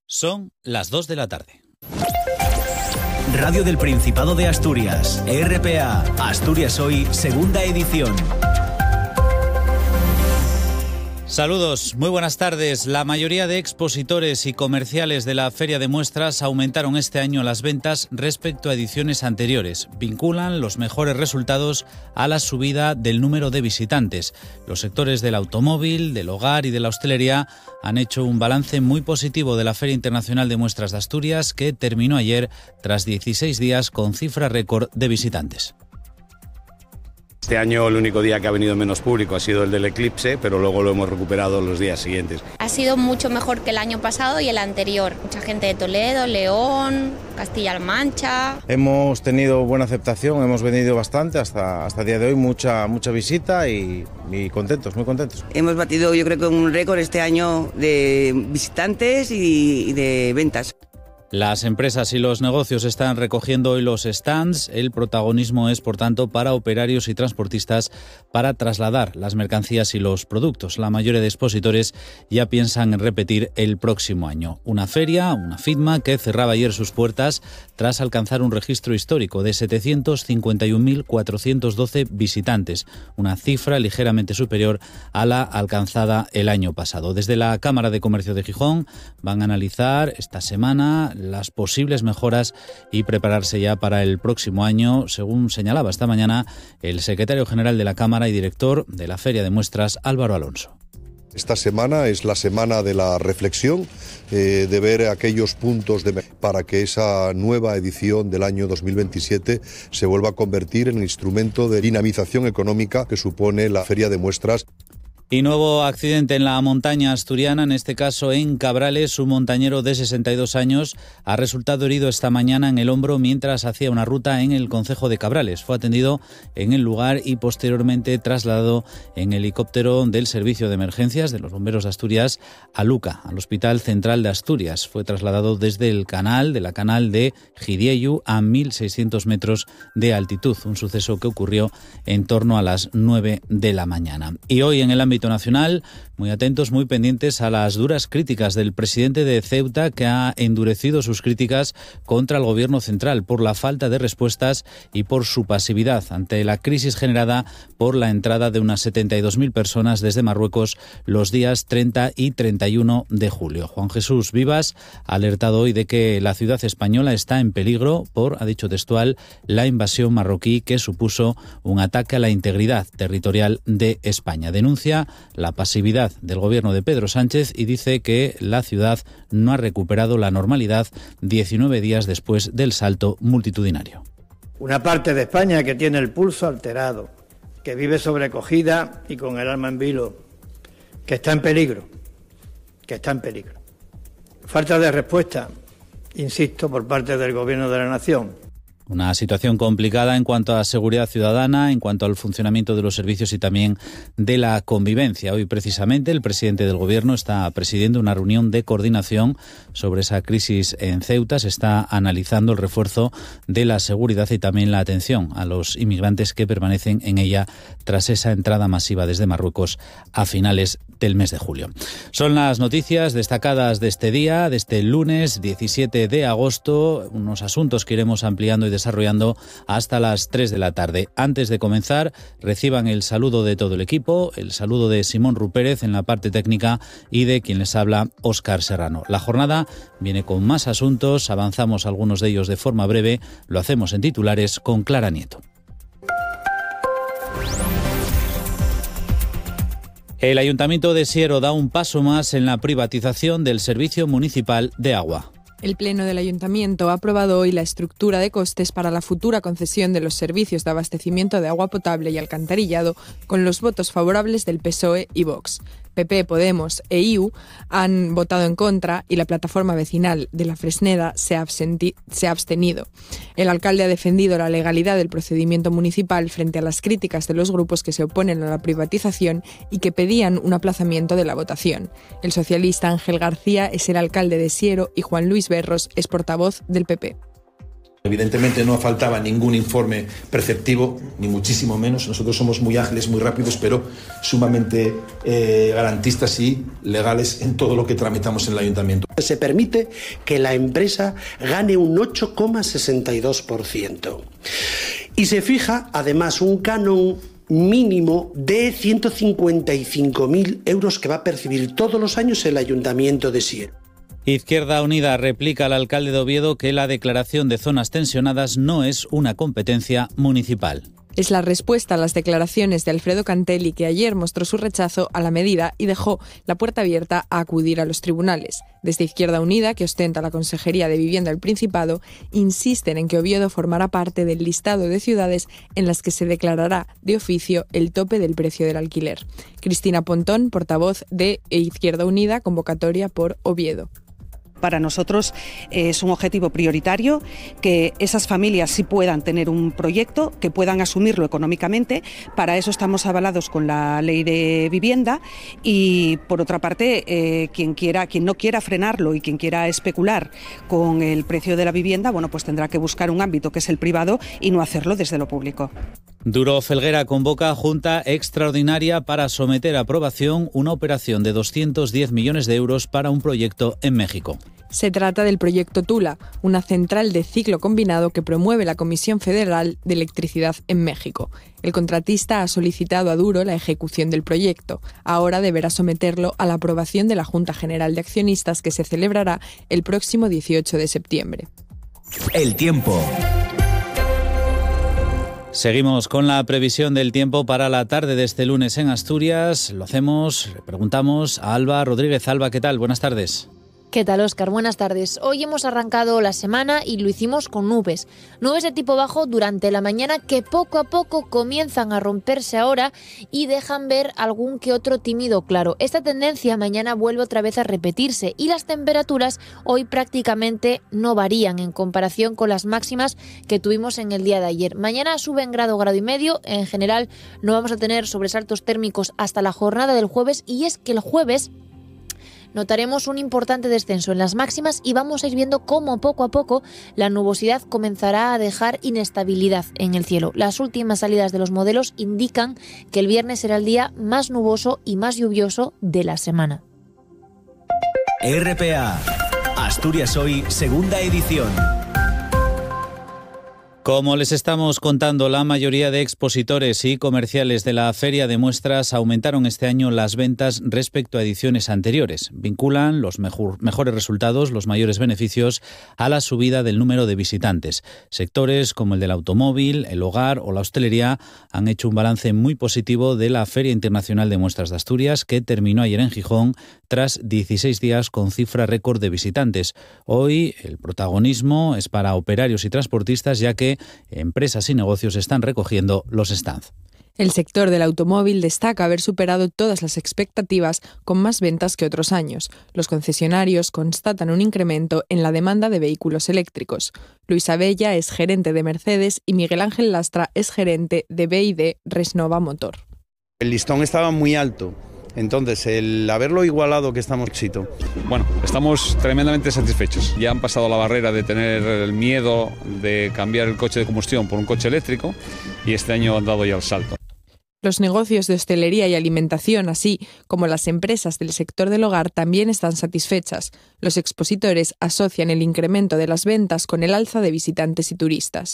Son las 2 de la tarde. Radio del Principado de Asturias, RPA, Asturias Hoy, segunda edición. Saludos, muy buenas tardes. La mayoría de expositores y comerciales de la Feria de Muestras aumentaron este año las ventas respecto a ediciones anteriores. Vinculan los mejores resultados a la subida del número de visitantes. Los sectores del automóvil, del hogar y de la hostelería han hecho un balance muy positivo de la Feria Internacional de Muestras de Asturias, que terminó ayer tras 16 días con cifra récord de visitantes. Este año el único día que ha venido menos público ha sido el del eclipse, pero luego lo hemos recuperado los días siguientes. Ha sido mucho mejor que el año pasado y el anterior. Mucha gente de Toledo, León, Castilla-La Mancha. Hemos tenido buena aceptación, hemos vendido bastante hasta el día de hoy, mucha visita y contentos, muy contentos. Hemos batido, yo creo que un récord este año de visitantes y de ventas. Las empresas y los negocios están recogiendo hoy los stands. El protagonismo es, por tanto, para operarios y transportistas para trasladar las mercancías y los productos. La mayoría de expositores ya piensan en repetir el próximo año. Una feria, una FITMA, que cerraba ayer sus puertas tras alcanzar un registro histórico de 751.412 visitantes, una cifra ligeramente superior a la alcanzada el año pasado. Desde la Cámara de Comercio de Gijón van a analizar esta semana las posibles mejoras y prepararse ya para el próximo año, según señalaba esta mañana el secretario general de la Cámara y director de la Feria de Muestras, Álvaro Alonso. Esta semana es la semana de la reflexión, de ver aquellos puntos para que esa nueva edición del año 2027 se vuelva a convertir en el instrumento de dinamización económica que supone la Feria de Muestras. Y nuevo accidente en la montaña asturiana, en este caso en Cabrales. Un montañero de 62 años ha resultado herido esta mañana en el hombro mientras hacía una ruta en el concejo de Cabrales. Fue atendido en el lugar y posteriormente trasladado en helicóptero del Servicio de Emergencias de los Bomberos de Asturias a Luca, al Hospital Central de Asturias. Fue trasladado desde la canal de Gidiellu a 1.600 metros de altitud, un suceso que ocurrió en torno a las 9 de la mañana. Y hoy en el ámbito nacional, muy atentos, muy pendientes a las duras críticas del presidente de Ceuta, que ha endurecido sus críticas contra el gobierno central por la falta de respuestas y por su pasividad ante la crisis generada por la entrada de unas 72.000 personas desde Marruecos los días 30 y 31 de julio. Juan Jesús Vivas ha alertado hoy de que la ciudad española está en peligro por, ha dicho textual, la invasión marroquí que supuso un ataque a la integridad territorial de España. Denuncia la pasividad del gobierno de Pedro Sánchez y dice que la ciudad no ha recuperado la normalidad 19 días después del salto multitudinario. Una parte de España que tiene el pulso alterado, que vive sobrecogida y con el alma en vilo, que está en peligro, Falta de respuesta, insisto, por parte del gobierno de la nación. Una situación complicada en cuanto a seguridad ciudadana, en cuanto al funcionamiento de los servicios y también de la convivencia. Hoy precisamente el presidente del Gobierno está presidiendo una reunión de coordinación sobre esa crisis en Ceuta. Se está analizando el refuerzo de la seguridad y también la atención a los inmigrantes que permanecen en ella tras esa entrada masiva desde Marruecos a finales del mes de julio. Son las noticias destacadas de este día, de este lunes 17 de agosto, unos asuntos que iremos ampliando y desarrollando hasta las 3 de la tarde. Antes de comenzar, reciban el saludo de todo el equipo, el saludo de Simón Rupérez en la parte técnica y de quien les habla, Óscar Serrano. La jornada viene con más asuntos, avanzamos algunos de ellos de forma breve, lo hacemos en titulares con Clara Nieto. El Ayuntamiento de Siero da un paso más en la privatización del Servicio Municipal de Agua. El Pleno del Ayuntamiento ha aprobado hoy la estructura de costes para la futura concesión de los servicios de abastecimiento de agua potable y alcantarillado con los votos favorables del PSOE y Vox. PP, Podemos e IU han votado en contra y la plataforma vecinal de La Fresneda se ha abstenido. El alcalde ha defendido la legalidad del procedimiento municipal frente a las críticas de los grupos que se oponen a la privatización y que pedían un aplazamiento de la votación. El socialista Ángel García es el alcalde de Siero y Juan Luis Berros es portavoz del PP. Evidentemente no faltaba ningún informe preceptivo, ni muchísimo menos. Nosotros somos muy ágiles, muy rápidos, pero sumamente garantistas y legales en todo lo que tramitamos en el ayuntamiento. Se permite que la empresa gane un 8,62%. Y se fija, además, un canon mínimo de 155.000 euros que va a percibir todos los años el ayuntamiento de Siero. Izquierda Unida replica al alcalde de Oviedo que la declaración de zonas tensionadas no es una competencia municipal. Es la respuesta a las declaraciones de Alfredo Cantelli, que ayer mostró su rechazo a la medida y dejó la puerta abierta a acudir a los tribunales. Desde Izquierda Unida, que ostenta la Consejería de Vivienda del Principado, insisten en que Oviedo formará parte del listado de ciudades en las que se declarará de oficio el tope del precio del alquiler. Cristina Pontón, portavoz de Izquierda Unida, convocatoria por Oviedo. Para nosotros es un objetivo prioritario que esas familias sí puedan tener un proyecto, que puedan asumirlo económicamente. Para eso estamos avalados con la ley de vivienda y, por otra parte, quien no quiera frenarlo y quien quiera especular con el precio de la vivienda, bueno, pues tendrá que buscar un ámbito que es el privado y no hacerlo desde lo público. Duro Felguera convoca junta extraordinaria para someter a aprobación una operación de 210 millones de euros para un proyecto en México. Se trata del proyecto Tula, una central de ciclo combinado que promueve la Comisión Federal de Electricidad en México. El contratista ha solicitado a Duro la ejecución del proyecto. Ahora deberá someterlo a la aprobación de la Junta General de Accionistas, que se celebrará el próximo 18 de septiembre. El tiempo. Seguimos con la previsión del tiempo para la tarde de este lunes en Asturias. Le preguntamos a Alba Rodríguez. Alba, ¿qué tal? Buenas tardes. ¿Qué tal, Óscar? Buenas tardes. Hoy hemos arrancado la semana y lo hicimos con nubes. Nubes de tipo bajo durante la mañana que poco a poco comienzan a romperse ahora y dejan ver algún que otro tímido claro. Esta tendencia mañana vuelve otra vez a repetirse y las temperaturas hoy prácticamente no varían en comparación con las máximas que tuvimos en el día de ayer. Mañana suben grado y medio. En general no vamos a tener sobresaltos térmicos hasta la jornada del jueves, y es que el jueves notaremos un importante descenso en las máximas y vamos a ir viendo cómo poco a poco la nubosidad comenzará a dejar inestabilidad en el cielo. Las últimas salidas de los modelos indican que el viernes será el día más nuboso y más lluvioso de la semana. RPA, Asturias Hoy, segunda edición. Como les estamos contando, la mayoría de expositores y comerciales de la Feria de Muestras aumentaron este año las ventas respecto a ediciones anteriores. Vinculan los mejores resultados, los mayores beneficios, a la subida del número de visitantes. Sectores como el del automóvil, el hogar o la hostelería han hecho un balance muy positivo de la Feria Internacional de Muestras de Asturias, que terminó ayer en Gijón tras 16 días con cifra récord de visitantes. Hoy el protagonismo es para operarios y transportistas, ya que empresas y negocios están recogiendo los stands. El sector del automóvil destaca haber superado todas las expectativas con más ventas que otros años. Los concesionarios constatan un incremento en la demanda de vehículos eléctricos. Luis Abella es gerente de Mercedes y Miguel Ángel Lastra es gerente de BYD Resnova Motor. El listón estaba muy alto. Entonces, el haberlo igualado, que estamos éxito. Bueno, estamos tremendamente satisfechos. Ya han pasado la barrera de tener el miedo de cambiar el coche de combustión por un coche eléctrico y este año han dado ya el salto. Los negocios de hostelería y alimentación, así como las empresas del sector del hogar, también están satisfechas. Los expositores asocian el incremento de las ventas con el alza de visitantes y turistas.